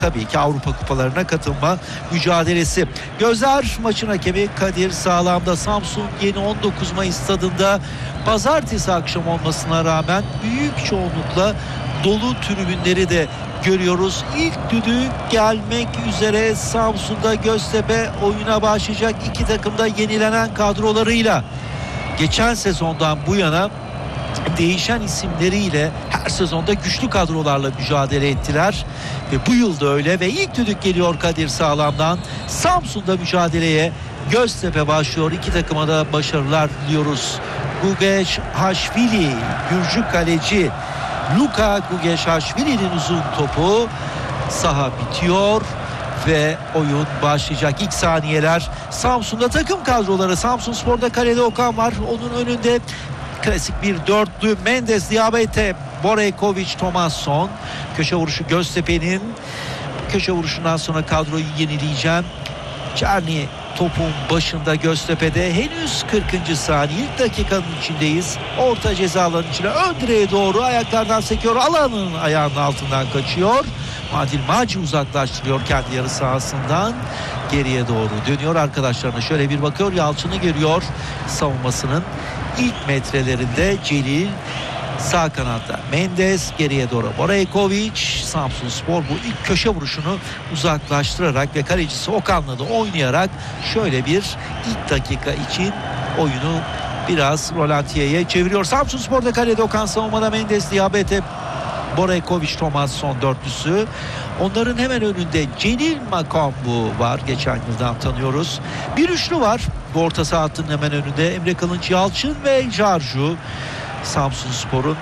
Tabii ki Avrupa Kupalarına katılma mücadelesi. Gözler maçın hakemi Kadir Sağlam'da. Samsun Yeni 19 Mayıs stadında pazartesi akşam olmasına rağmen büyük çoğunlukla dolu tribünleri de görüyoruz. İlk düdük gelmek üzere Samsun'da. Göztepe oyuna başlayacak. İki takım da yenilenen kadrolarıyla geçen sezondan bu yana değişen isimleriyle her sezonda güçlü kadrolarla mücadele ettiler ve bu yılda öyle ve ilk düdük geliyor Kadir Sağlam'dan. Samsun'da mücadeleye Göztepe başlıyor. İki takıma da başarılar diliyoruz. Gugeşhaşvili, Gürcü kaleci Luka Gugeşhaşvili'nin uzun topu, saha bitiyor ve oyun başlayacak. İlk saniyeler Samsun'da. Takım kadroları: Samsunspor'da kalede Okan var. Onun önünde klasik bir dörtlü: Mendes, Diabete, Borejković, Tomasson. Köşe vuruşu Göztepe'nin. Köşe vuruşundan sonra kadroyu yenileyeceğim. Çerni topun başında Göztepe'de. Henüz 40. saniye. İlk dakikanın içindeyiz. Orta ceza alanının içine, ön direğe doğru ayaklardan sekiyor. Alanın ayağının altından kaçıyor. Muadil Maci uzaklaştırıyor kendi yarı sahasından. Geriye doğru dönüyor arkadaşlarına. Şöyle bir bakıyor. Yalçın'ı görüyor. Savunmasının ilk metrelerinde Celil sağ kanatta. Mendes geriye doğru. Borejković. Samsunspor bu ilk köşe vuruşunu uzaklaştırarak ve kalecisi Okan'la da oynayarak şöyle bir ilk dakika için oyunu biraz rolantiye çeviriyor. Samsunspor'da kalede Okan, savunmada Mendes, Diabete, Borejković, Tomasson dörtlüsü. Onların hemen önünde Celil Makambu var. Geçen yıldan tanıyoruz. Bir üçlü var. Bu orta saha hattının hemen önünde Emre Kılınç, Yalçın ve Jarju. Samsunspor'un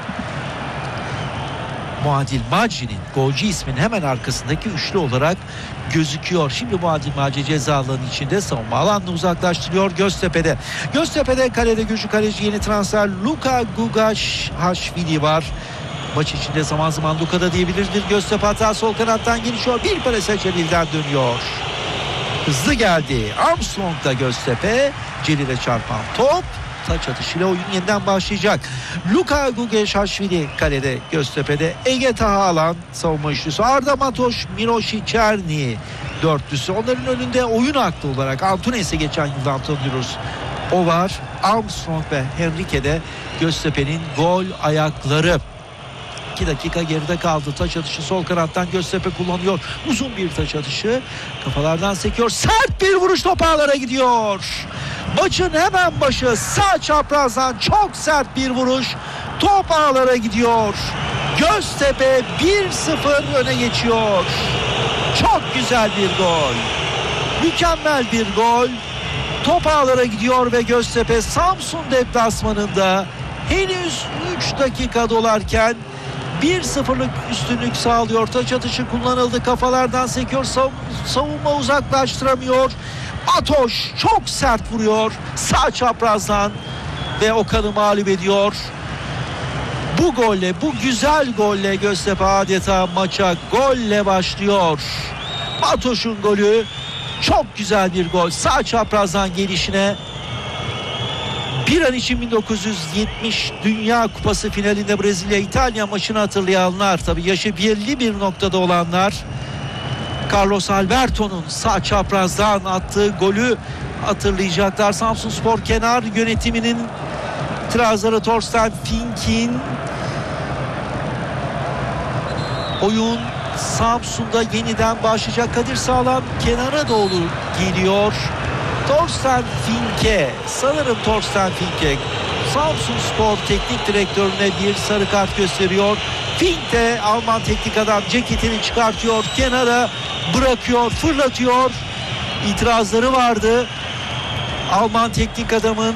Muadil Maci'nin, golcü isminin hemen arkasındaki üçlü olarak gözüküyor. Şimdi Muadil Maci ceza alanı içinde, savunma alanını uzaklaştırıyor Göztepe'de. Göztepe'de kalede Gürcü kaleci yeni transfer Luka Gugeşhaşvili var. Maç içinde zaman zaman Luka'da diyebiliriz. Bir Göztepe hata, sol kanattan gelişiyor. Bir prese Celil'den dönüyor. Hızlı geldi Armstrong'da Göztepe. Celil'e çarpan top. Taç atışıyla oyun yeniden başlayacak. Luka Gugeşhaşvili kalede Göztepe'de. Ege Tahalan savunma üçlüsü. Arda Matoş, Miroši Černi dörtlüsü. Onların önünde oyun aklı olarak Antunes'i geçen yıldan tanıyoruz. O var. Armstrong ve Henrique'de Göztepe'nin gol ayakları. 2 dakika geride kaldı. Taç atışı sol kanattan Göztepe kullanıyor. Uzun bir taç atışı. Kafalardan sekiyor. Sert bir vuruş, top ağlara gidiyor. Maçın hemen başı sağ çaprazdan çok sert bir vuruş. Top ağlara gidiyor. Göztepe 1-0 öne geçiyor. Çok güzel bir gol. Mükemmel bir gol. Top ağlara gidiyor ve Göztepe Samsun deplasmanında henüz 3 dakika dolarken 1-0'lık üstünlük sağlıyor. Taç atışı kullanıldı. Kafalardan sekiyor. Savunma uzaklaştıramıyor. Matoş çok sert vuruyor sağ çaprazdan ve Okan'ı mağlup ediyor. Bu golle, bu güzel golle Göztepe adeta maça golle başlıyor. Matoş'un golü çok güzel bir gol. Sağ çaprazdan gelişine. Bir an için 1970 Dünya Kupası finalinde Brezilya-İtalya maçını hatırlayanlar, tabii yaşı belli bir noktada olanlar, Carlos Alberto'nun sağ çaprazdan attığı golü hatırlayacaklar. Samsunspor kenar yönetiminin itirazları Thorsten Fink'in. Oyun Samsun'da yeniden başlayacak. Kadir Sağlam kenara doğru geliyor. Thorsten Fink'e, sanırım Thorsten Fink'e, Samsunspor teknik direktörüne bir sarı kart gösteriyor. Fink de Alman teknik adam ceketini çıkartıyor, kenara bırakıyor, fırlatıyor. İtirazları vardı Alman teknik adamın.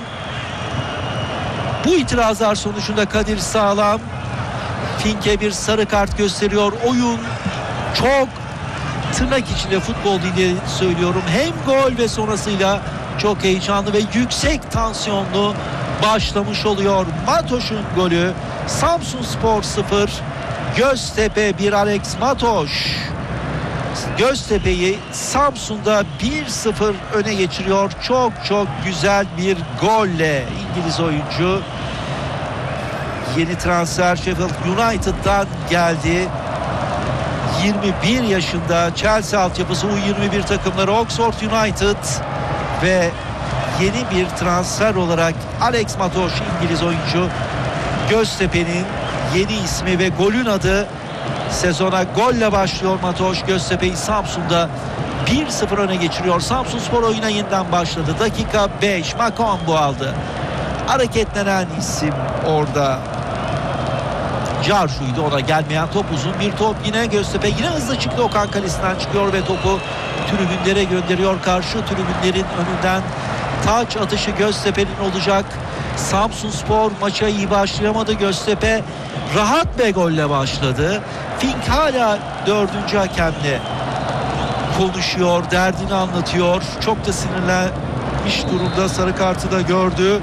Bu itirazlar sonucunda Kadir Sağlam Fink'e bir sarı kart gösteriyor. Oyun çok, tırnak içinde futbol diye söylüyorum, hem gol ve sonrasıyla çok heyecanlı ve yüksek tansiyonlu başlamış oluyor. Matoş'un golü. Samsunspor 0, Göztepe 1. Alex Matoş Göztepe'yi Samsun'da 1-0 öne geçiriyor. Çok güzel bir golle İngiliz oyuncu. Yeni transfer Sheffield United'dan geldi. 21 yaşında Chelsea altyapısı U21 takımları Oxford United ve yeni bir transfer olarak Alex Matoş, İngiliz oyuncu. Göztepe'nin yeni ismi ve golün adı. Sezona golle başlıyor Matoş. Göztepe'yi Samsun'da 1-0 öne geçiriyor. Samsunspor oyuna yeniden başladı. Dakika 5. Makambu aldı. Hareketlenen isim orada Carşu'ydu. Ona gelmeyen top uzun bir top. Yine Göztepe yine hızlı çıktı. Okan kalesinden çıkıyor ve topu tribünlere gönderiyor. Karşı tribünlerin önünden taç atışı Göztepe'nin olacak. Samsunspor maça iyi başlayamadı. Göztepe rahat bir golle başladı. Fink hala 4. hakemle konuşuyor, derdini anlatıyor. Çok da sinirlenmiş durumda, sarı kartı da gördü.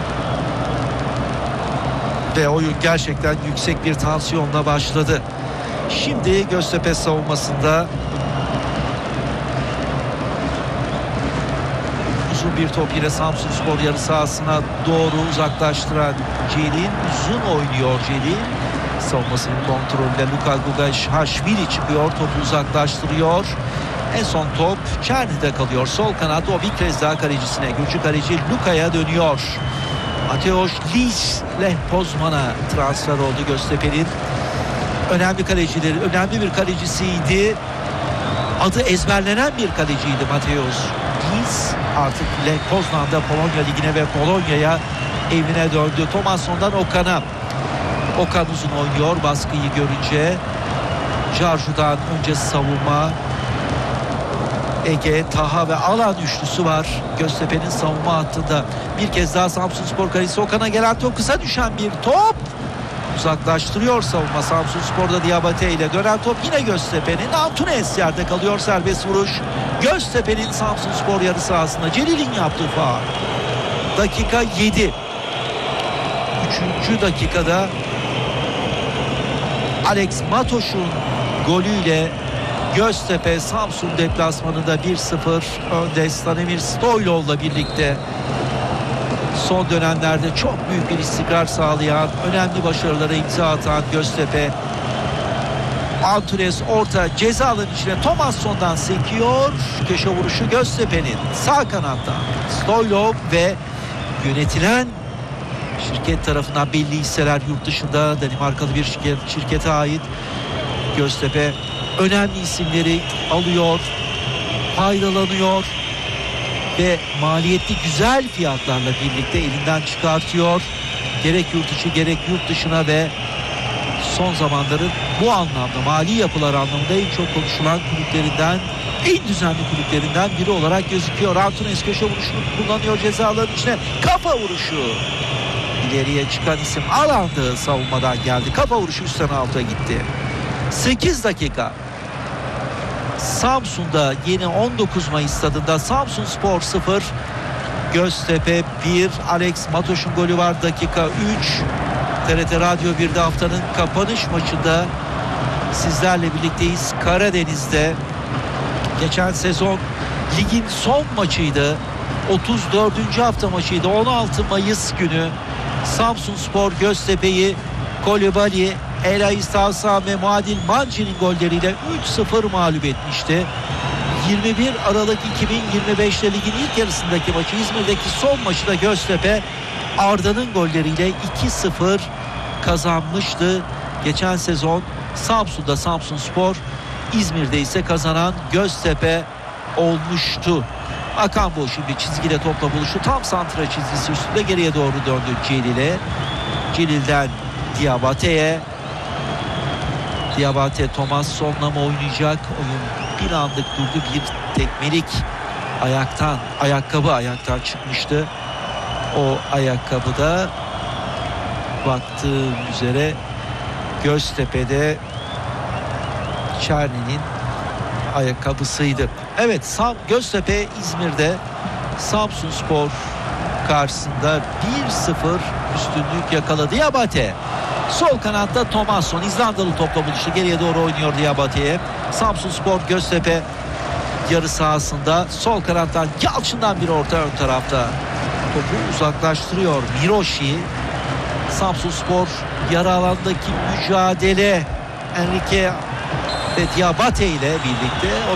Ve oyun gerçekten yüksek bir tansiyonla başladı. Şimdi Göztepe savunmasında uzun bir top yine Samsunspor yarı sahasına doğru uzaklaştıran Celil. Uzun oynuyor Celil. Savunmasının kontrolüyle Luka Gugashvili çıkıyor. Topu uzaklaştırıyor. En son top Çerni'de kalıyor. Sol kanat o bir kez daha kalecisine. Gürcü kaleci Luka'ya dönüyor. Mateusz Lehpozman'a transfer oldu Göztepe'nin. Önemli kalecileri, önemli bir kalecisiydi. Adı ezberlenen bir kaleciydi Mateusz. Biz artık Lech Poznan'da Polonya Ligi'ne ve Polonya'ya evine döndü. Tomasson'dan Okan'a. Okan uzun oynuyor baskıyı görünce. Jarju'dan önce savunma. Ege, Taha ve Alan üçlüsü var Göztepe'nin savunma hattında. Bir kez daha Samsunspor kalecisi Okan'a gelen top, kısa düşen bir top. Uzaklaştırıyor savunma Samsunspor'da Diabate ile. Dönen top yine Göztepe'nin. Antunes yerde kalıyor, serbest vuruş. Göztepe'nin Samsunspor yarı sahasında. Celil'in yaptığı faul. Dakika 7. 3. dakikada Alex Matoş'un golüyle Göztepe Samsun deplasmanında 1-0 önde. Stanimir Stoylov'la birlikte son dönemlerde çok büyük bir istikrar sağlayan, önemli başarılara imza atan Göztepe. Antunes orta ceza alanı içine Tomasson'dan sekiyor. Köşe vuruşu Göztepe'nin sağ kanattan. Stoylov ve yönetilen şirket tarafından belli hisseler yurt dışında Danimarkalı bir şirkete ait. Göztepe önemli isimleri alıyor, faydalanıyor ve maliyetli güzel fiyatlarla birlikte elinden çıkartıyor. Gerek yurt içi gerek yurt dışına ve son zamanların bu anlamda, mali yapılar anlamında en çok konuşulan kulüplerinden, en düzenli kulüplerinden biri olarak gözüküyor. Antunes köşe vuruşunu kullanıyor ceza alanının içine. Kafa vuruşu. İleriye çıkan isim Alan'dı, savunmadan geldi. Kafa vuruşu üstten alta gitti. 8 dakika. Samsun'da yeni 19 Mayıs stadında Samsunspor 0 Göztepe 1. Alex Matoş'un golü var. Dakika 3. TRT Radyo 1'de haftanın kapanış maçında sizlerle birlikteyiz. Karadeniz'de geçen sezon ligin son maçıydı. 34. hafta maçıydı. 16 Mayıs günü Samsunspor Göztepe'yi Kolibali, Ela İstahsa ve Muadil Manci'nin golleriyle 3-0 mağlup etmişti. 21 Aralık 2025'te ligin ilk yarısındaki maçı, İzmir'deki son maçı da Göztepe Arda'nın golleriyle 2-0 kazanmıştı. Geçen sezon Samsun'da Samsunspor, İzmir'de ise kazanan Göztepe olmuştu. Akambo şimdi çizgide topla buluştu. Tam santra çizgisi üstünde geriye doğru döndü Celil'e. Celil'den Diabate'ye. Diabate Tomasson'la mı oynayacak? Oyun bir anlık durdu. Bir tekmelik ayaktan çıkmıştı. O ayakkabıda baktığım üzere Göztepe'de Çerni'nin ayakkabısıydı. Evet, Göztepe İzmir'de Samsunspor karşısında 1-0 üstünlük yakaladı. Diabate sol kanatta Tomasson İzlandalı topla buluştu. Geriye doğru oynuyor Diabate'ye. Samsunspor Göztepe yarı sahasında sol kanattan Yalçın'dan bir orta ön tarafta. Topu uzaklaştırıyor Miroshi. Samsunspor yarı alandaki mücadele. Enrique Diabate ile birlikte